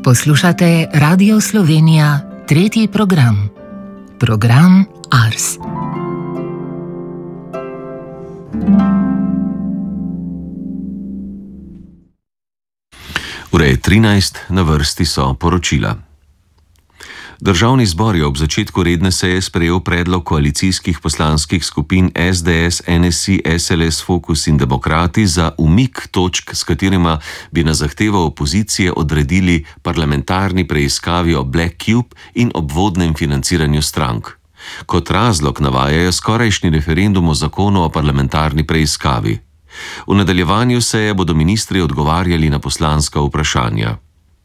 Poslušate Radio Slovenija, tretji program. Program Ars. Ura je 13, na vrsti so poročila. Državni zbor je ob začetku redne seje sprejel predlog koalicijskih poslanskih skupin SDS, NSI, SLS, Fokus in Demokrati za umik točk, s katerima bi na zahtevo opozicije odredili parlamentarni preiskavi o Black Cube in obvodnem financiranju strank. Kot razlog navajajo skorajšnji referendum o zakonu o parlamentarni preiskavi. V nadaljevanju seje bodo ministri odgovarjali na poslanska vprašanja.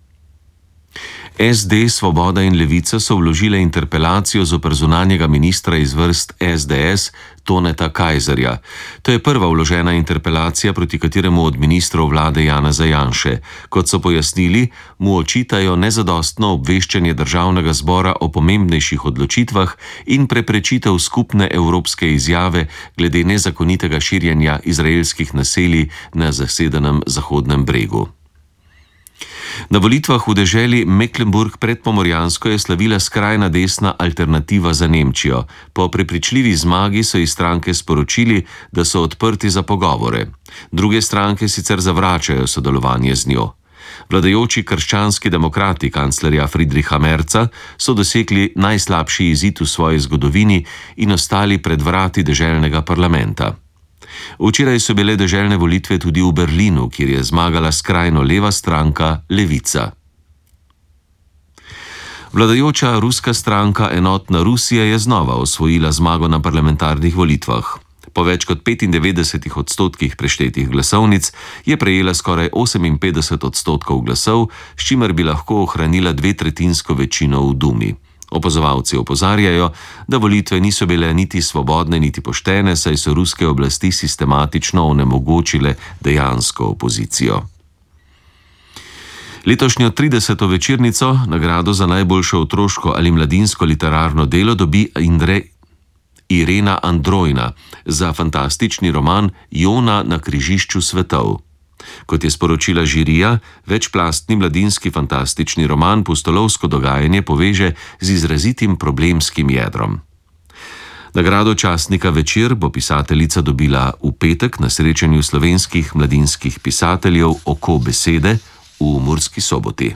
SD, Svoboda in Levica so vložile interpelacijo zoper zunanjega ministra iz vrst SDS, Toneta Kajzerja. To je prva vložena interpelacija proti kateremu od ministrov vlade Janeza Janše. Kot so pojasnili, mu očitajo nezadostno obveščanje državnega zbora o pomembnejših odločitvah in preprečitev skupne evropske izjave glede nezakonitega širjenja izraelskih naselij na zasedenem Zahodnem bregu. Na volitvah v deželi Mecklenburg-Predpomorjansko je slavila skrajna desna Alternativa za Nemčijo. Po prepričljivi zmagi so iz stranke sporočili, da so odprti za pogovore. Druge stranke sicer zavračajo sodelovanje z njo. Vladajoči krščanski demokrati kanclerja Friedricha Merza so dosegli najslabši izid v svoji zgodovini in ostali pred vrati deželnega parlamenta. Včeraj so bile deželne volitve tudi v Berlinu, kjer je zmagala skrajno leva stranka Levica. Vladajoča ruska stranka Enotna Rusija je znova osvojila zmago na parlamentarnih volitvah. Po več kot 95% preštetih glasovnic je prejela skoraj 58% glasov, s čimer bi lahko ohranila dvetretjinsko večino v Dumi. Opazovalci opozarjajo, da volitve niso bile niti svobodne, niti poštene, saj so ruske oblasti sistematično onemogočile dejansko opozicijo. Letošnjo 30. večernico, nagrado za najboljšo otroško ali mladinsko literarno delo, dobi Irena Androjna za fantastični roman Jona na križišču svetov. Kot je sporočila žirija, večplastni mladinski fantastični roman pustolovsko dogajanje poveže z izrazitim problemskim jedrom. Nagrado častnika Večer bo pisateljica dobila v petek na srečanju slovenskih mladinskih pisateljev Oko besede v Murski Soboti.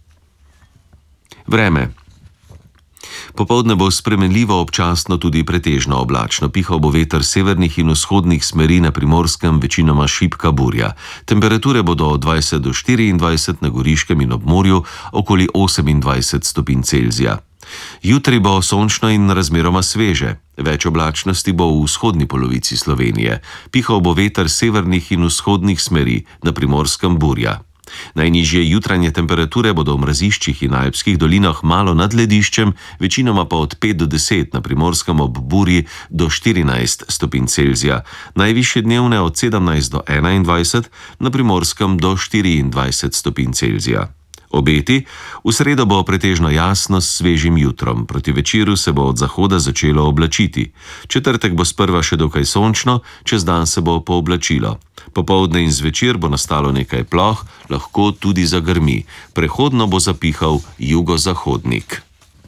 Vreme. Popoldne bo spremenljivo, občasno tudi pretežno oblačno. Pihal bo veter severnih in vzhodnih smeri, na Primorskem večinoma šibka burja. Temperature bodo od 20 do 24, na Goriškem in ob morju okoli 28 stopinj Celzija. Jutri bo sončno in razmeroma sveže. Več oblačnosti bo v vzhodni polovici Slovenije. Pihal bo veter severnih in vzhodnih smeri, na Primorskem burja. Najnižje jutranje temperature bodo v mraziščih in alpskih dolinah malo nad lediščem, večinoma pa od 5 do 10, na Primorskem ob burji do 14 stopinj Celzija, najvišje dnevne od 17 do 21, na Primorskem do 24 stopinj Celzija. Obeti, v sredo bo pretežno jasno s svežim jutrom, proti večeru se bo od zahoda začelo oblačiti. Četrtek bo sprva še dokaj sončno, čez dan se bo pooblačilo. Popoldne in zvečer bo nastalo nekaj ploh, lahko tudi zagrmi. Prehodno bo zapihal jugozahodnik.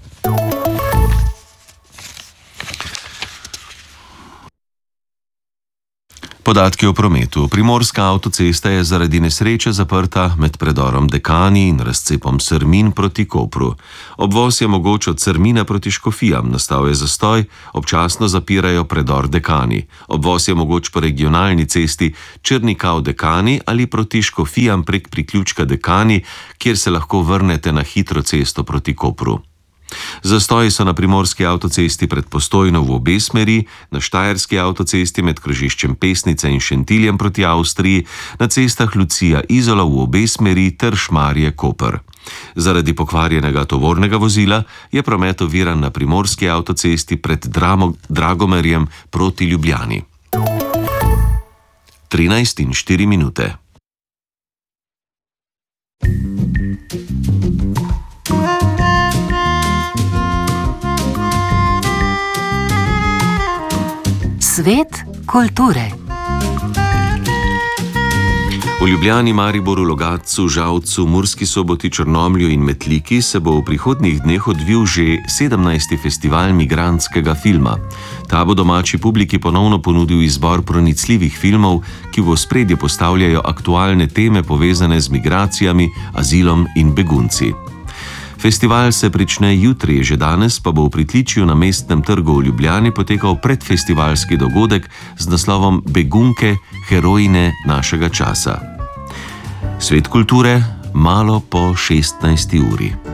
Podatki o prometu. Primorska avtocesta je zaradi nesreče zaprta med predorom Dekani in razcepom Srmin proti Kopru. Obvoz je mogoč od Srmina proti Škofijam, nastal je zastoj, občasno zapirajo predor Dekani. Obvoz je mogoč po regionalni cesti Črnikav-Dekani ali proti Škofijam prek priključka Dekani, kjer se lahko vrnete na hitro cesto proti Kopru. Zastoji so na primorski avtocesti pred Postojno v obe smeri, na štajerski avtocesti med krožiščem Pesnica in Šentiljem proti Avstriji, na cestah Lucija-Izola v obe smeri ter Šmarje-Koper. Zaradi pokvarjenega tovornega vozila je promet oviran na primorski avtocesti pred Dragomerjem proti Ljubljani. 13:04. Svet kulture. V Ljubljani, Mariboru, Logatcu, Žalcu, Murski Soboti, Črnomlju in Metliki se bo v prihodnjih dneh odvil že 17. festival migrantskega filma. Ta bo domači publiki ponovno ponudil izbor pronicljivih filmov, ki v ospredje postavljajo aktualne teme povezane z migracijami, azilom in begunci. Festival se prične jutri, že danes pa bo v pritličju na Mestnem trgu v Ljubljani potekal predfestivalski dogodek z naslovom Begunke, herojine našega časa. Svet kulture malo po 16. uri.